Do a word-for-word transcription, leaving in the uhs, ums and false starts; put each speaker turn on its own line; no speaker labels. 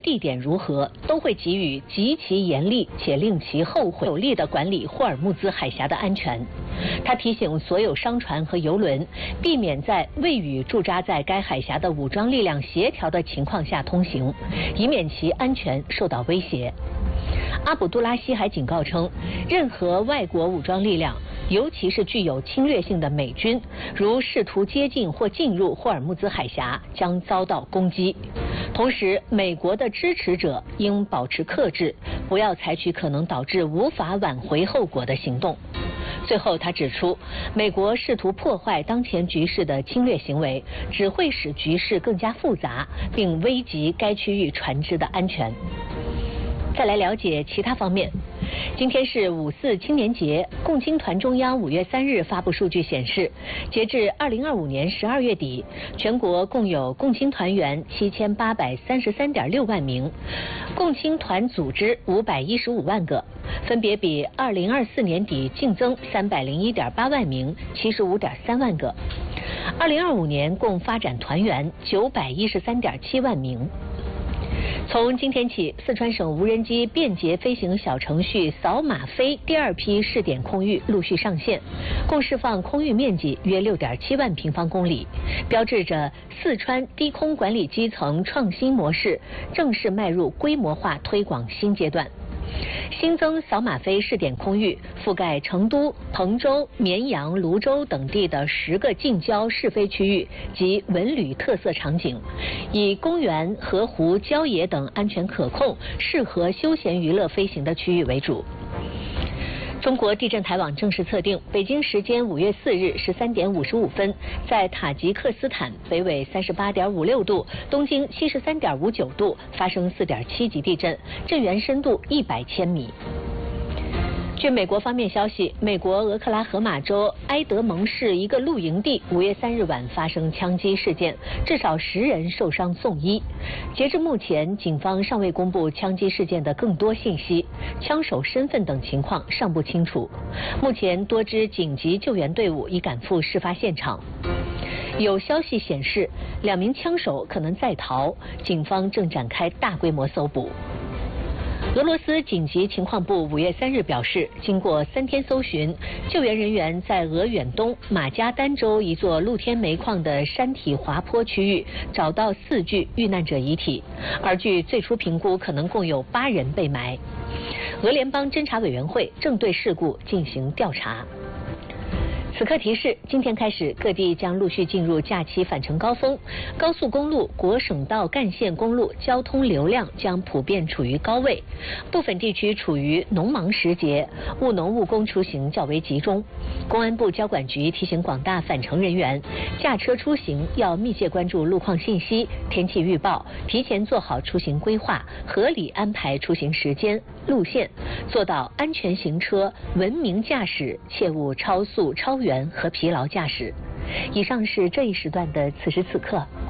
地点如何，都会给予极其严厉且令其后悔有力的管理霍尔木兹海峡的安全。他提醒所有商船和油轮，避免在未与驻扎在该海峡的武装力量协调的情况下通行，以免其安全受到威胁。阿卜杜拉希还警告称，任何外国武装力量，尤其是具有侵略性的美军，如试图接近或进入霍尔木兹海峡，将遭到攻击。同时，美国的支持者应保持克制，不要采取可能导致无法挽回后果的行动。最后，他指出，美国试图破坏当前局势的侵略行为，只会使局势更加复杂，并危及该区域船只的安全。再来了解其他方面。今天是五四青年节，共青团中央五月三日发布数据显示，截至二零二五年十二月底，全国共有共青团员七千八百三十三点六万名，共青团组织五百一十五万个，分别比二零二四年底净增三百零一点八万名，七十五点三万个。二零二五年共发展团员九百一十三点七万名。从今天起，四川省无人机便捷飞行小程序扫码飞第二批试点空域陆续上线，共释放空域面积约六点七万平方公里，标志着四川低空管理基层创新模式正式迈入规模化推广新阶段。新增扫码飞试点空域覆盖成都、彭州、绵阳、泸州等地的十个近郊试飞区域及文旅特色场景，以公园、河湖、郊野等安全可控、适合休闲娱乐飞行的区域为主。中国地震台网正式测定，北京时间五月四日十三点五十五分，在塔吉克斯坦北纬三十八点五六度、东经七十三点五九度发生四点七级地震，震源深度一百千米。据美国方面消息，美国俄克拉荷马州埃德蒙市一个露营地五月三日晚发生枪击事件，至少十人受伤送医。截至目前，警方尚未公布枪击事件的更多信息，枪手身份等情况尚不清楚。目前，多支紧急救援队伍已赶赴事发现场。有消息显示，两名枪手可能在逃，警方正展开大规模搜捕。俄罗斯紧急情况部五月三日表示，经过三天搜寻，救援人员在俄远东马加丹州一座露天煤矿的山体滑坡区域找到四具遇难者遗体，而据最初评估，可能共有八人被埋。俄联邦侦查委员会正对事故进行调查。此刻提示，今天开始，各地将陆续进入假期返程高峰，高速公路、国省道干线公路交通流量将普遍处于高位，部分地区处于农忙时节，务农务工出行较为集中。公安部交管局提醒广大返程人员，驾车出行要密切关注路况信息、天气预报，提前做好出行规划，合理安排出行时间、路线，做到安全行车、文明驾驶，切勿超速、超员和疲劳驾驶。以上是这一时段的此时此刻。